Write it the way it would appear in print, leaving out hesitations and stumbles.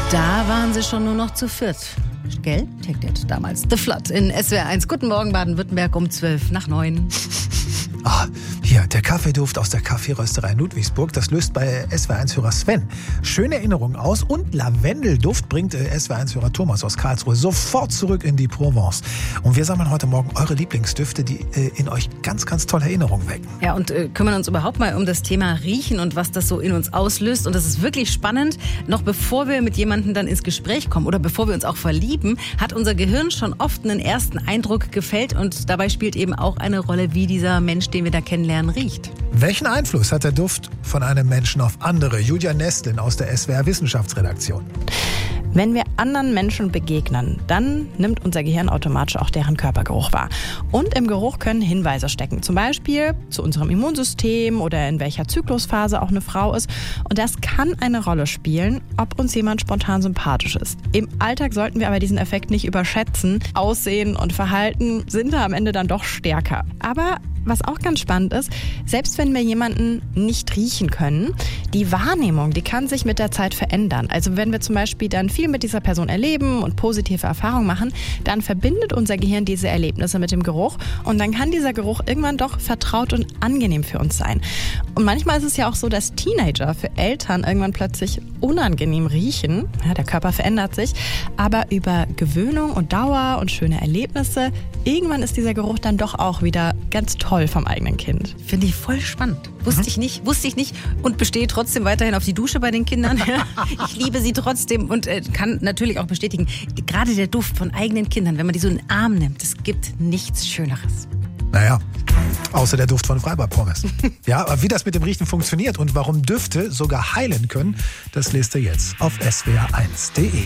Da waren sie schon nur noch zu viert. Gell? TechDad damals. The Flood in SWR 1. Guten Morgen, Baden-Württemberg um 8:12. Hier, der Kaffeeduft aus der Kaffeerösterei in Ludwigsburg, das löst bei SWR1-Hörer Sven schöne Erinnerungen aus. Und Lavendelduft bringt SWR1-Hörer Thomas aus Karlsruhe sofort zurück in die Provence. Und wir sammeln heute Morgen eure Lieblingsdüfte, die in euch ganz, ganz tolle Erinnerungen wecken. Ja, und kümmern uns überhaupt mal um das Thema Riechen und was das so in uns auslöst. Und das ist wirklich spannend. Noch bevor wir mit jemandem dann ins Gespräch kommen oder bevor wir uns auch verlieben, hat unser Gehirn schon oft einen ersten Eindruck gefällt. Und dabei spielt eben auch eine Rolle, wie dieser Mensch, den wir da kennenlernen, riecht. Welchen Einfluss hat der Duft von einem Menschen auf andere? Julia Nestlin aus der SWR-Wissenschaftsredaktion. Wenn wir anderen Menschen begegnen, dann nimmt unser Gehirn automatisch auch deren Körpergeruch wahr. Und im Geruch können Hinweise stecken, zum Beispiel zu unserem Immunsystem oder in welcher Zyklusphase auch eine Frau ist. Und das kann eine Rolle spielen, ob uns jemand spontan sympathisch ist. Im Alltag sollten wir aber diesen Effekt nicht überschätzen. Aussehen und Verhalten sind da am Ende dann doch stärker. Aber was auch ganz spannend ist, selbst wenn wir jemanden nicht riechen können, die Wahrnehmung, die kann sich mit der Zeit verändern. Also wenn wir zum Beispiel dann viel mit dieser Person erleben und positive Erfahrungen machen, dann verbindet unser Gehirn diese Erlebnisse mit dem Geruch und dann kann dieser Geruch irgendwann doch vertraut und angenehm für uns sein. Und manchmal ist es ja auch so, dass Teenager für Eltern irgendwann plötzlich unangenehm riechen. Ja, der Körper verändert sich, aber über Gewöhnung und Dauer und schöne Erlebnisse, irgendwann ist dieser Geruch dann doch auch wieder ganz toll vom eigenen Kind. Finde ich voll spannend. Wusste ich nicht und bestehe trotzdem weiterhin auf die Dusche bei den Kindern. Ich liebe sie trotzdem und kann natürlich auch bestätigen, gerade der Duft von eigenen Kindern, wenn man die so in den Arm nimmt, es gibt nichts Schöneres. Naja, außer der Duft von Freiburg-Pommes. Ja, aber wie das mit dem Riechen funktioniert und warum Düfte sogar heilen können, das lest ihr jetzt auf swr1.de.